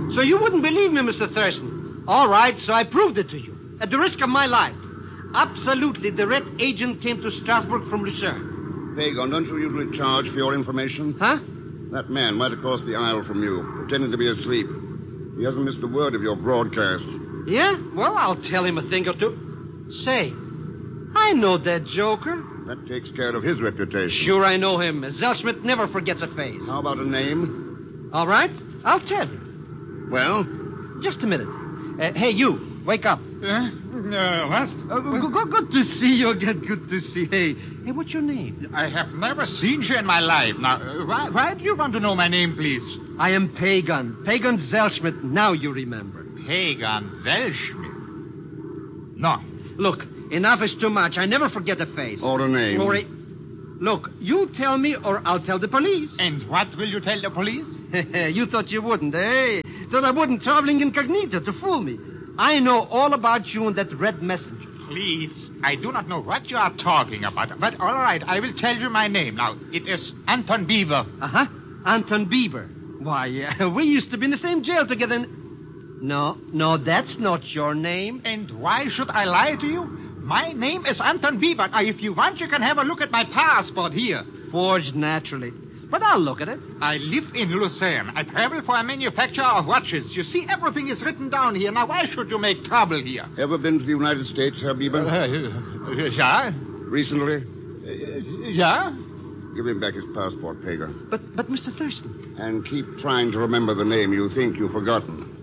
So you wouldn't believe me, Mr. Thurston. All right, so I proved it to you. At the risk of my life. Absolutely, the red agent came to Strasbourg from Lucerne. Pagon, don't you usually charge for your information? Huh? That man right across the aisle from you, pretending to be asleep. He hasn't missed a word of your broadcast. Yeah? Well, I'll tell him a thing or two. Say, I know that joker. That takes care of his reputation. Sure, I know him. Zellschmidt never forgets a face. How about a name? All right, I'll tell you. Well? Just a minute. Hey, you, wake up. What? Good to see you again. Good to see you. Hey, what's your name? I have never seen you in my life. Now, why do you want to know my name, please? I am Pagan. Pagan Zellschmidt. Now you remember. Pagan Welschmidt. No. Look, enough is too much. I never forget a face. Or a name. Look, you tell me or I'll tell the police. And what will you tell the police? You thought you wouldn't, eh? Thought I wouldn't, traveling incognito to fool me. I know all about you and that red messenger. Please, I do not know what you are talking about. But all right, I will tell you my name. Now, it is Anton Bieber. Uh-huh. Anton Bieber. Why, we used to be in the same jail together. No, that's not your name. And why should I lie to you? My name is Anton Bieber. Now, if you want, you can have a look at my passport here. Forged naturally. But I'll look at it. I live in Lucerne. I travel for a manufacturer of watches. You see, everything is written down here. Now, why should you make trouble here? Ever been to the United States, Herr Bieber? Yeah. Recently? Yeah. Give him back his passport, Pagan. But Mr. Thurston. And keep trying to remember the name you think you've forgotten.